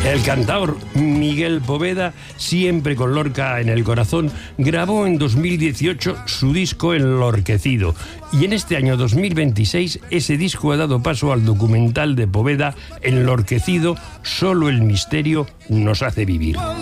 El cantaor Miguel Poveda, siempre con Lorca en el corazón, grabó en 2018 su disco Enlorquecido. Y en este año 2026 ese disco ha dado paso al documental de Poveda, Enlorquecido, solo el misterio nos hace vivir.